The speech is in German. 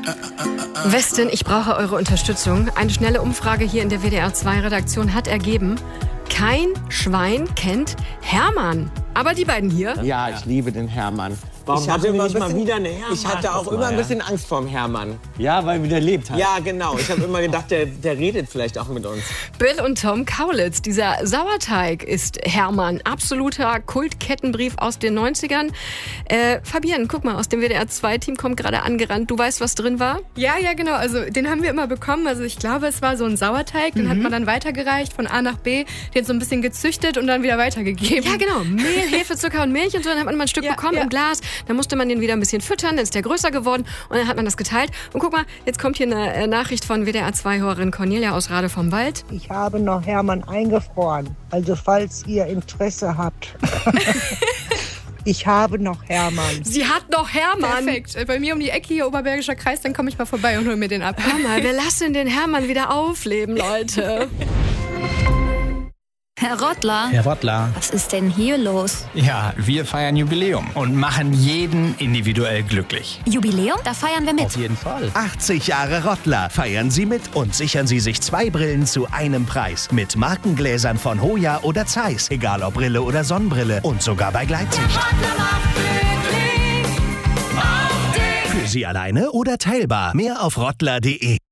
Westin, ich brauche eure Unterstützung. Eine schnelle Umfrage hier in der WDR2-Redaktion hat ergeben, kein Schwein kennt Hermann. Aber die beiden hier? Ja, ich liebe den Hermann. Warum Ich hatte hatten wir immer nicht mal wieder eine Hermann? Ich hatte auch immer ein bisschen Angst vorm Hermann. Ja, weil wir der lebt hat. Ja, genau. Ich habe immer gedacht, der redet vielleicht auch mit uns. Bill und Tom Kaulitz, dieser Sauerteig ist Hermann. Absoluter Kultkettenbrief aus den 90ern. Fabian, guck mal, aus dem WDR2-Team kommt gerade angerannt. Du weißt, was drin war? Ja, genau. Also den haben wir immer bekommen. Also ich glaube, es war so ein Sauerteig. Den hat man dann weitergereicht von A nach B. Den so ein bisschen gezüchtet und dann wieder weitergegeben. Ja, genau. Mehl, Hefe, Zucker und Milch und so. Dann hat man mal ein Stück bekommen im Glas. Dann musste man den wieder ein bisschen füttern. Dann ist der größer geworden. Und dann hat man das geteilt. Und guck mal, jetzt kommt hier eine Nachricht von WDR2-Hörerin Cornelia aus Rade vom Wald. Ich habe noch Hermann eingefroren. Also falls ihr Interesse habt. Ich habe noch Hermann. Sie hat noch Hermann. Perfekt. Bei mir um die Ecke hier, Oberbergischer Kreis, dann komme ich mal vorbei und hol mir den ab. Hör mal, wir lassen den Hermann wieder aufleben, Leute. Herr Rottler. Herr Rottler. Was ist denn hier los? Ja, wir feiern Jubiläum und machen jeden individuell glücklich. Jubiläum? Da feiern wir mit. Auf jeden Fall. 80 Jahre Rottler. Feiern Sie mit und sichern Sie sich 2 Brillen zu einem Preis. Mit Markengläsern von Hoya oder Zeiss. Egal ob Brille oder Sonnenbrille. Und sogar bei Gleitsicht. Für Sie alleine oder teilbar. Mehr auf rottler.de.